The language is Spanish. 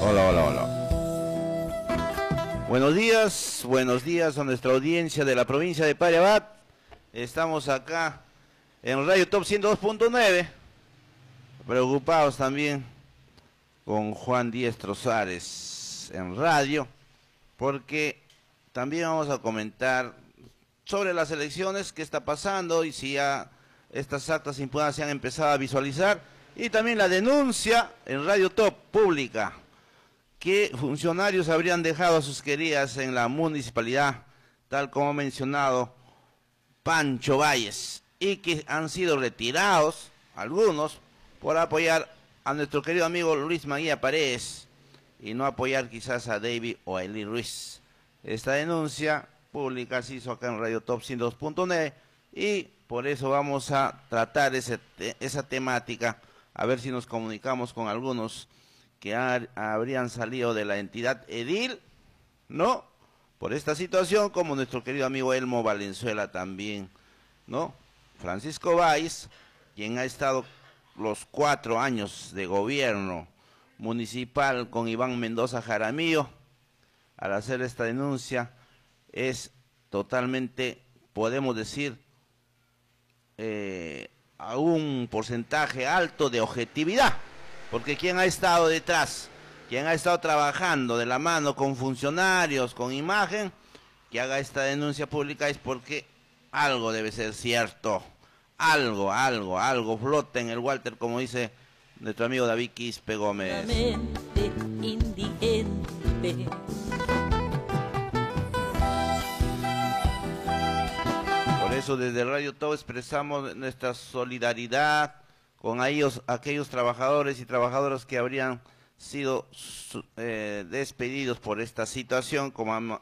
Hola, hola, hola. Buenos días a nuestra audiencia de la provincia de Parabat. Estamos acá en Radio Top 102.9, preocupados también con Juan Diestro Suárez en radio, porque también vamos a comentar sobre las elecciones, qué está pasando y si ya estas actas impugnadas se han empezado a visualizar, y también la denuncia en Radio Top pública que funcionarios habrían dejado a sus queridas en la municipalidad, tal como ha mencionado Pancho Valles, y que han sido retirados, algunos, por apoyar a nuestro querido amigo Luis Maguía Paredes, y no apoyar quizás a David o a Eli Ruiz. Esta denuncia pública se hizo acá en Radio Top 102.9, y por eso vamos a tratar esa temática, a ver si nos comunicamos con algunos que habrían salido de la entidad edil, ¿no? Por esta situación, como nuestro querido amigo Elmo Valenzuela también, ¿no? Francisco Valls, quien ha estado los 4 años de gobierno municipal con Iván Mendoza Jaramillo, al hacer esta denuncia, es totalmente, podemos decir, a un porcentaje alto de objetividad, porque quien ha estado detrás, quien ha estado trabajando de la mano con funcionarios, con imagen, que haga esta denuncia pública es porque algo debe ser cierto, algo flota en el Walter, como dice nuestro amigo David Quispe Gómez. Indigente. Por eso desde Radio Top expresamos nuestra solidaridad con aquellos trabajadores y trabajadoras que habrían sido despedidos por esta situación, como